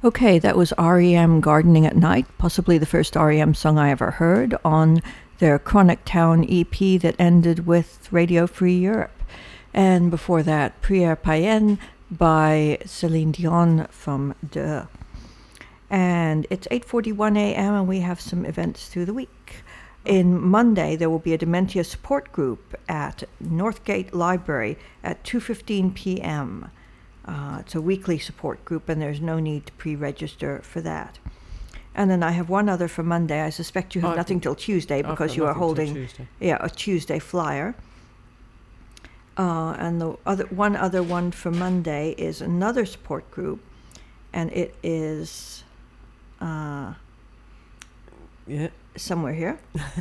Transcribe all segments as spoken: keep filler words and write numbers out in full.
Okay, that was R E M Gardening at Night, possibly the first R E M song I ever heard on their Chronic Town E P that ended with Radio Free Europe. And before that, Prière Païenne by Celine Dion from Deux. And it's eight forty-one a.m. and we have some events through the week. In Monday, there will be a dementia support group at Northgate Library at two fifteen p.m. Uh, it's a weekly support group, and there's no need to pre-register for that. And then I have one other for Monday. I suspect you have I- nothing till Tuesday because I've you are got nothing till holding Tuesday. yeah a Tuesday flyer. Uh, and the other one other one for Monday is another support group, and it is uh, Yeah. somewhere here.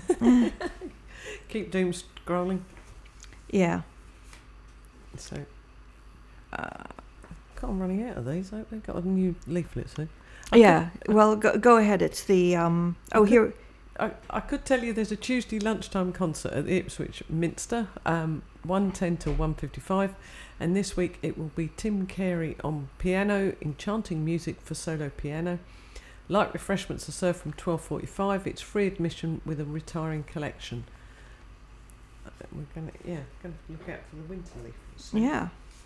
Keep doom scrolling. Yeah. So, uh, God, I'm running out of these. I- They've got a new leaflet soon. I Yeah. Well, go, go ahead. It's the um. Oh, could- here. I, I could tell you there's a Tuesday lunchtime concert at the Ipswich Minster, um, one ten till one fifty-five, and this week it will be Tim Carey on piano, enchanting music for solo piano. Light refreshments are served from twelve forty-five. It's free admission with a retiring collection. Uh, We're gonna, yeah, gonna look out for the winter leaflets. Yeah.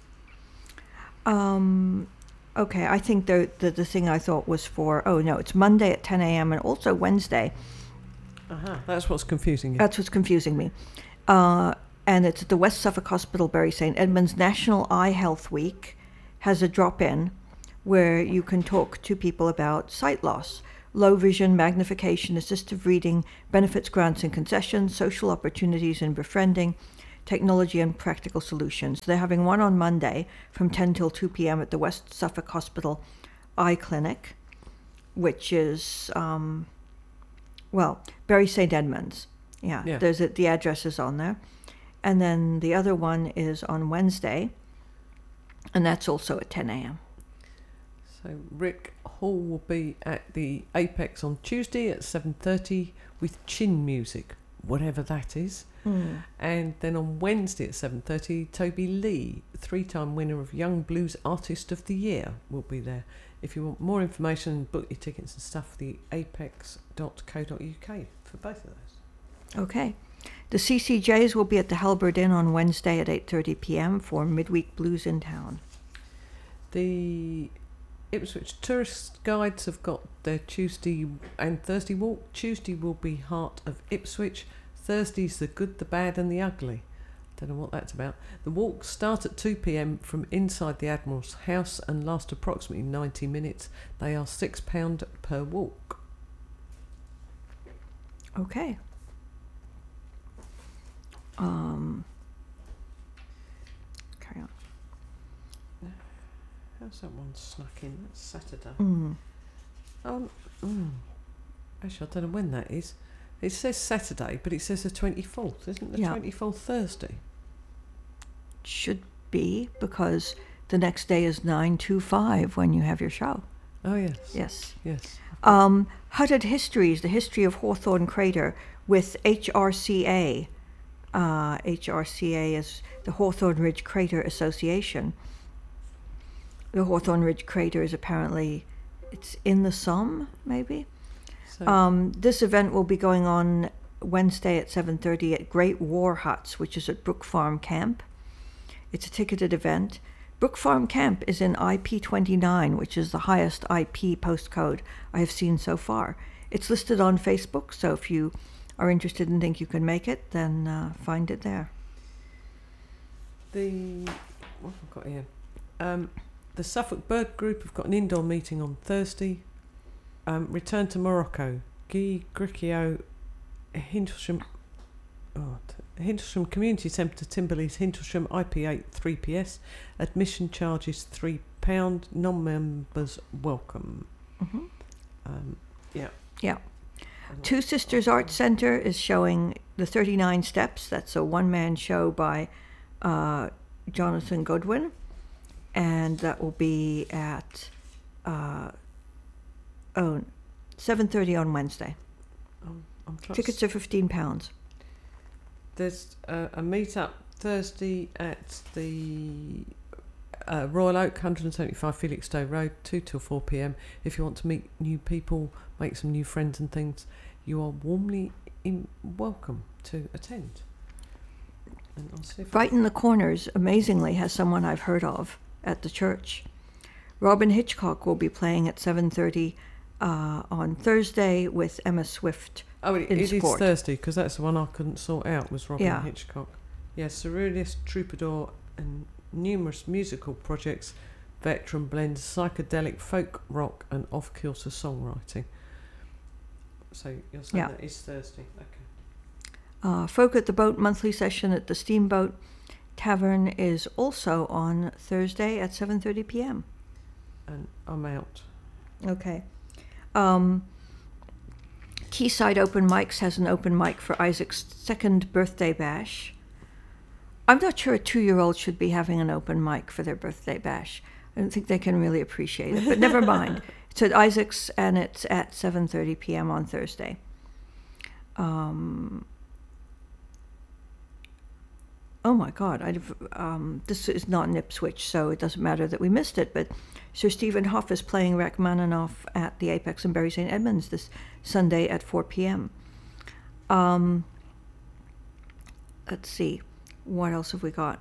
Um. Okay. I think the, the the thing I thought was for. Oh no, it's Monday at ten a.m. and also Wednesday. Uh-huh. That's what's confusing you. That's what's confusing me. Uh, and it's at the West Suffolk Hospital, Bury Saint Edmunds. National Eye Health Week has a drop-in where you can talk to people about sight loss, low vision, magnification, assistive reading, benefits, grants and concessions, social opportunities and befriending, technology and practical solutions. They're having one on Monday from ten till two p.m. at the West Suffolk Hospital Eye Clinic, which is... Um, Well, Bury Saint Edmunds. Yeah, Yeah. there's a, the address is on there. And then the other one is on Wednesday, and that's also at ten a.m. So Rick Hall will be at the Apex on Tuesday at seven thirty with chin music, whatever that is. Mm. And then on Wednesday at seven thirty, Toby Lee, three-time winner of Young Blues Artist of the Year, will be there. If you want more information, book your tickets and stuff, the apex dot co dot uk for both of those. Okay. The C C Js will be at the Halberd Inn on Wednesday at eight thirty p.m. for Midweek Blues in Town. The Ipswich tourist guides have got their Tuesday and Thursday walk. Tuesday will be Heart of Ipswich. Thursday's The Good, the Bad and the Ugly. Don't know what that's about. The walks start at two p.m. from inside the Admiral's house and last approximately ninety minutes. They are six pounds per walk. Okay. Um. Carry on. How's that one snuck in? That's Saturday. Mm. Oh, mm. Actually, I don't know when that is. It says Saturday, but it says the twenty-fourth. Isn't the Yeah. twenty-fourth Thursday? Should be, because the next day is nine two five when you have your show. Oh, yes. Yes. Yes. Um, Hutted Histories, the history of Hawthorne Crater with H R C A. Uh, H R C A is the Hawthorne Ridge Crater Association. The Hawthorne Ridge Crater is apparently, it's in the Somme, maybe? So, Um, this event will be going on Wednesday at seven thirty at Great War Huts, which is at Brook Farm Camp. It's a ticketed event. Brook Farm Camp is in I P twenty-nine, which is the highest I P postcode I have seen so far. It's listed on Facebook, so if you are interested and think you can make it, then uh, find it there. the what have I got here? Um, the Suffolk Bird Group have got an indoor meeting on Thursday. Um, Return to Morocco. Guy Gricchio, Hindlesham, oh, t- Hindlesham Community Centre, Timberleys, Hindlesham, I P eight three P S. Admission charges three pounds. Non-members welcome. Mm-hmm. Um, yeah. Yeah. Two Sisters Art Center is showing the thirty-nine Steps. That's a one-man show by uh, Jonathan Godwin. And that will be at uh, oh, seven thirty on Wednesday. Um, I'm trying Tickets are fifteen pounds. There's uh, a meet-up Thursday at the uh, Royal Oak, one seventy-five Felixstowe Road, two till four p.m. If you want to meet new people, make some new friends and things, you are warmly in welcome to attend. And I'll see if Right in the Corners, amazingly, has someone I've heard of at the church. Robin Hitchcock will be playing at seven thirty uh, on Thursday with Emma Swift. Oh, it, in it is sport. Thursday, because that's the one I couldn't sort out, was Robin Yeah. Hitchcock. Yeah, Surrealist, Troubadour, and numerous musical projects, veteran blends, psychedelic, folk rock, and off-kilter songwriting. So you're saying Yeah. that is Thursday, okay. Uh, Folk at the Boat monthly session at the Steamboat Tavern is also on Thursday at seven thirty p.m. And I'm out. Okay. Um, Quayside Open Mics has an open mic for Isaac's second birthday bash. I'm not sure a two-year-old should be having an open mic for their birthday bash. I don't think they can really appreciate it, but never mind. It's at Isaac's, and it's at seven thirty p.m. on Thursday. Um, oh my God, I, um, this is not in Ipswich, so it doesn't matter that we missed it, but Sir Stephen Hough is playing Rachmaninoff at the Apex in Bury Saint Edmunds this Sunday at four p.m. Um, let's see, what else have we got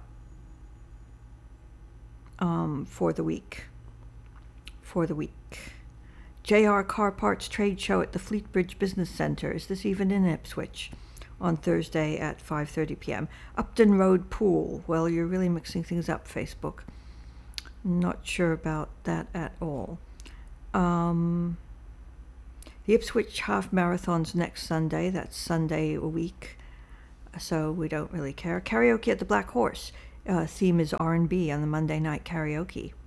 um, for the week? For the week. J R Car Parts Trade Show at the Fleetbridge Business Centre is this even in Ipswich on Thursday at five thirty p.m. Upton Road Pool. Well, you're really mixing things up, Facebook. Not sure about that at all. Um, the Ipswich Half Marathon's next Sunday. That's Sunday a week, so we don't really care. Karaoke at the Black Horse. Uh, theme is R and B on the Monday night karaoke.